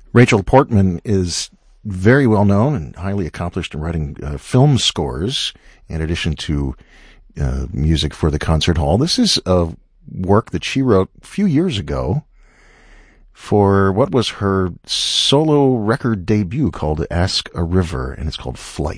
Rachel Portman is very well known and highly accomplished in writing film scores, in addition to music for the concert hall. This is a work that she wrote a few years ago for what was her solo record debut called Ask a River, and it's called Flight.